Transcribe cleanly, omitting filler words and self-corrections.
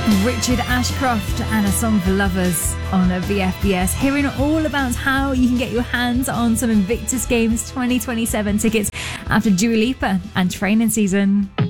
Richard Ashcroft and A Song for Lovers on a VFBS, hearing all about how you can get your hands on some Invictus Games 2027 tickets after Dua Lipa and training season.